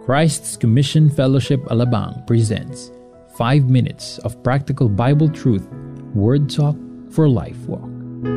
Christ's Commission Fellowship Alabang presents 5 minutes of practical Bible truth, Word Talk for Life Walk.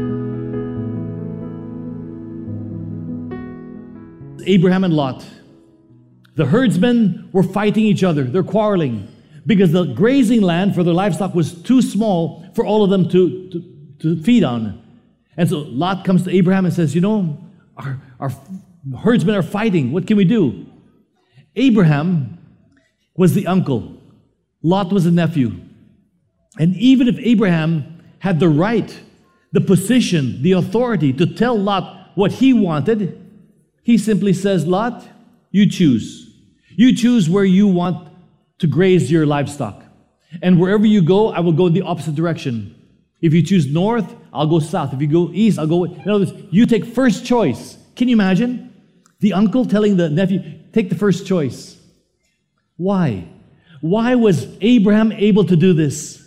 Abraham and Lot. The herdsmen were fighting each other. They're quarreling because the grazing land for their livestock was too small for all of them to feed on. And so Lot comes to Abraham and says, our herdsmen are fighting. What can we do? Abraham was the uncle. Lot was the nephew. And even if Abraham had the right, the position, the authority to tell Lot what he wanted, he simply says, Lot, you choose. You choose where you want to graze your livestock. And wherever you go, I will go in the opposite direction. If you choose north, I'll go south. If you go east, I'll go... In other words, you take first choice. Can you imagine? The uncle telling the nephew, take the first choice. Why? Why was Abraham able to do this?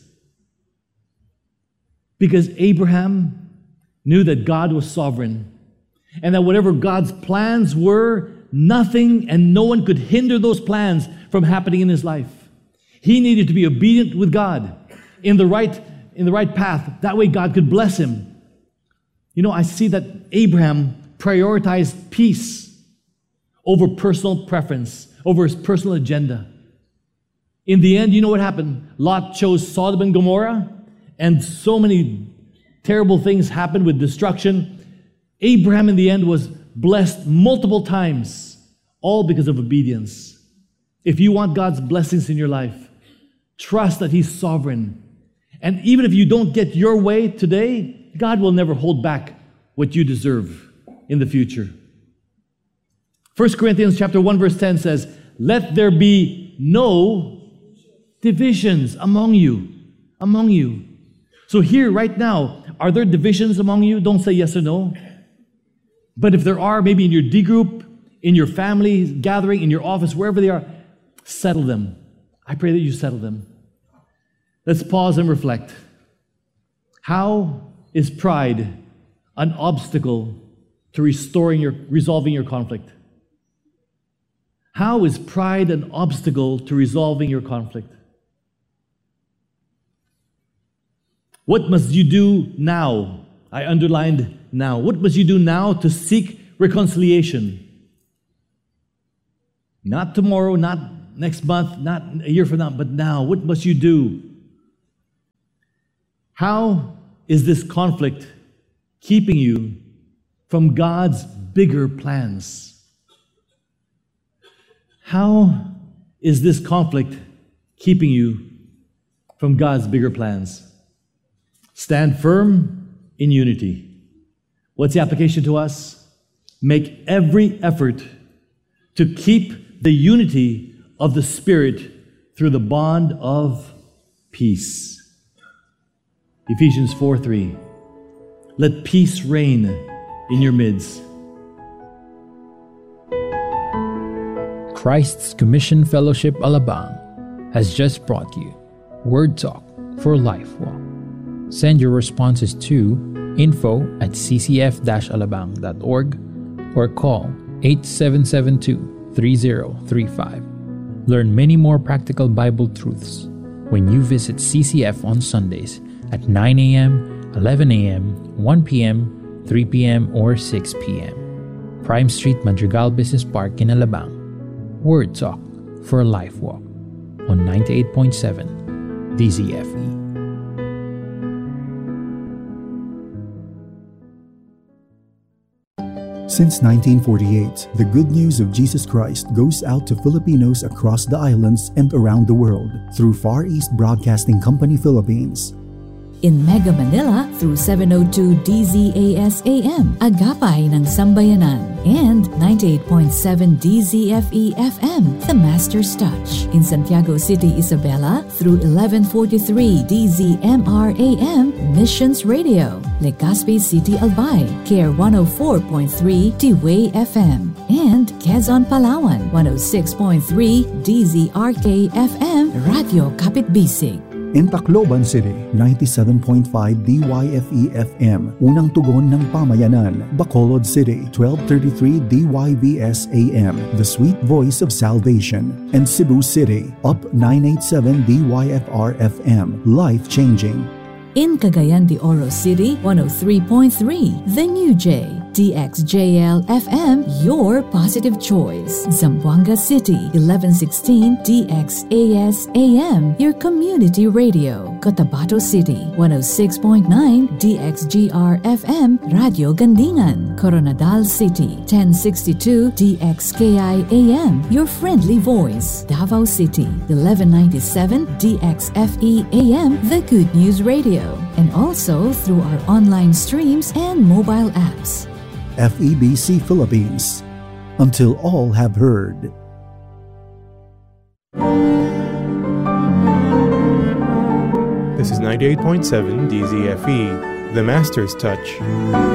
Because Abraham knew that God was sovereign and that whatever God's plans were, nothing and no one could hinder those plans from happening in his life. He needed to be obedient with God in the right path. That way God could bless him. I see that Abraham prioritized peace over personal preference, over his personal agenda. In the end, you know what happened? Lot chose Sodom and Gomorrah, and so many terrible things happened with destruction. Abraham, in the end, was blessed multiple times, all because of obedience. If you want God's blessings in your life, trust that He's sovereign. And even if you don't get your way today, God will never hold back what you deserve in the future. 1 Corinthians chapter 1 verse 10 says, let there be no divisions among you. So here, right now, are there divisions among you? Don't say yes or no. But if there are, maybe in your D group, in your family gathering, in your office, wherever they are, settle them. I pray that you settle them. Let's pause and reflect. How is pride an obstacle to resolving your conflict? How is pride an obstacle to resolving your conflict? What must you do now? I underlined now. What must you do now to seek reconciliation? Not tomorrow, not next month, not a year from now, but now. What must you do? How is this conflict keeping you from God's bigger plans? How is this conflict keeping you from God's bigger plans? Stand firm in unity. What's the application to us? Make every effort to keep the unity of the Spirit through the bond of peace. Ephesians 4:3. Let peace reign in your midst. Christ's Commission Fellowship Alabang has just brought you Word Talk for Life Walk. Send your responses to info@ccf-alabang.org or call 8772-3035. Learn many more practical Bible truths when you visit CCF on Sundays at 9 a.m., 11 a.m., 1 p.m., 3 p.m., or 6 p.m. Prime Street, Madrigal Business Park in Alabang. Word Talk for Life Walk on 98.7 DZFE. Since 1948, the good news of Jesus Christ goes out to Filipinos across the islands and around the world through Far East Broadcasting Company Philippines. In Mega Manila through 702 DZAS AM, Agapay ng Sambayanan, and 98.7 DZFE FM, The Master's Touch. In Santiago City, Isabela through 1143 DZMR AM, Missions Radio. Legazpi City, Albay, Care 104.3 T-Way FM. And Quezon, Palawan, 106.3 DZRK FM, Radio Kapit Bisig. In Tacloban City, 97.5 DYFE-FM, unang tugon ng pamayanan. Bacolod City, 1233 DYVS-AM, the sweet voice of salvation. And Cebu City, up 987 DYFR-FM, life-changing. In Cagayan de Oro City, 103.3, The New J, DXJL-FM, your positive choice. Zamboanga City, 1116 DXAS-AM, your community radio. Cotabato City, 106.9 DXGR-FM, Radio Gandingan. Coronadal City, 1062 DXKI-AM, your friendly voice. Davao City, 1197 DXFE-AM, the Good News Radio. And also through our online streams and mobile apps. FEBC Philippines, until all have heard. This is 98.7 DZFE, The Master's Touch.